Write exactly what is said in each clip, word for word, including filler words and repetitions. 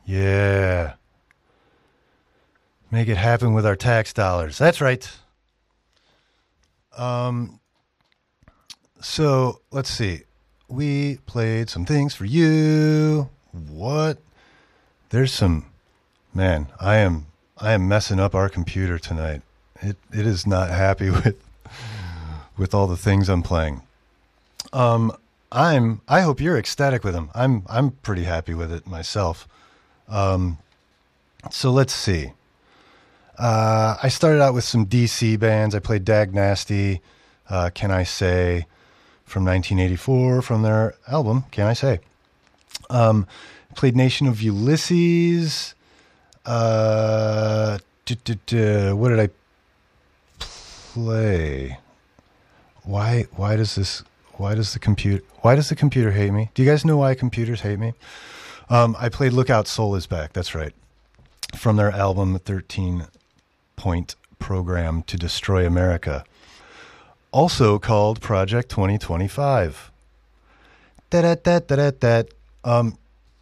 Yeah. Make it happen with our tax dollars. That's right. Um. So let's see. We played some things for you. What? There's some. Man, I am. I am messing up our computer tonight. It it is not happy with with all the things I'm playing. Um. I'm. I hope you're ecstatic with them. I'm. I'm pretty happy with it myself. Um. So let's see. Uh, I started out with some D C bands. I played Dag Nasty, uh, Can I Say, from nineteen eighty-four, from their album, Can I Say. Um, played Nation of Ulysses. Uh, duh, duh, duh, what did I play? Why, why does this, why does the computer, why does the computer hate me? Do you guys know why computers hate me? Um, I played Lookout Soul is Back. That's right. From their album, thirteen Point Program to Destroy America. Also called Project twenty twenty-five. Da-da-da-da-da-da. Um,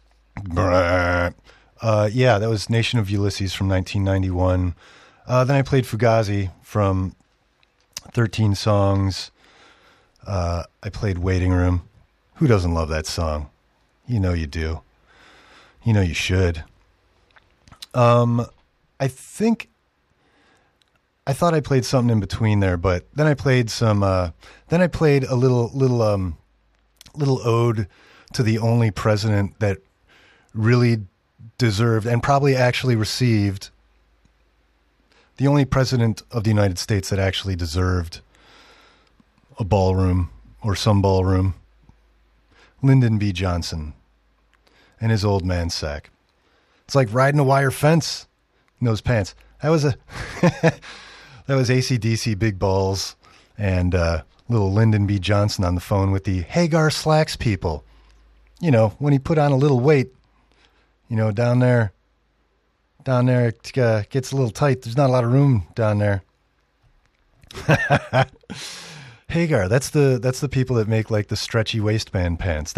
uh, yeah, that was Nation of Ulysses from nineteen ninety-one. Uh, then I played Fugazi from thirteen Songs. Uh, I played Waiting Room. Who doesn't love that song? You know you do. You know you should. Um, I think, I thought I played something in between there, but then I played some, uh, then I played a little, little, um, little ode to the only president that really deserved and probably actually received, the only president of the United States that actually deserved a ballroom or some ballroom, Lyndon B. Johnson and his old man sack. It's like riding a wire fence in those pants. That was a that was A C D C Big Balls and uh, little Lyndon B. Johnson on the phone with the Hagar Slacks people. You know, when he put on a little weight, you know, down there, down there it uh, gets a little tight. There's not a lot of room down there. Hagar, that's the that's the people that make like the stretchy waistband pants.